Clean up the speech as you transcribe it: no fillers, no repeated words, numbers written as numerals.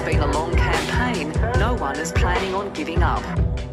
been a long campaign, no one is planning on giving up.